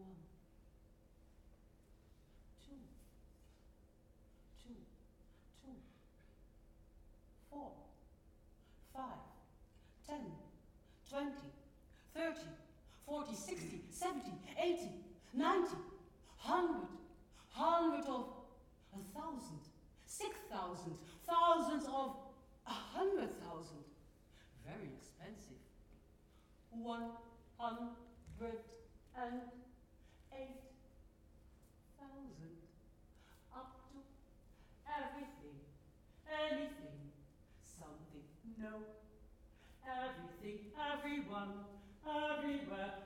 1, 2, 2, 2, 4, 5, 10, 20, 30, 40, 60, 70, 80, 90, 100, 100 of 1,000, 6,000, thousands of 100,000. Very expensive. 108,000. Up to everything, anything, something, no. Everything, everyone, everywhere,